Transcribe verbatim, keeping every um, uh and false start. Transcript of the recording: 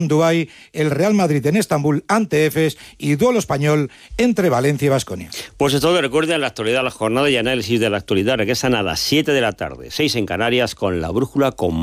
Dubái, el Real Madrid en Estambul ante Efes y duelo español entre Valencia y Baskonia. Pues es todo. Recuerden la actualidad de la jornada y análisis de la actualidad. Regresan a las siete de la tarde, seis en Canarias, con La Brújula con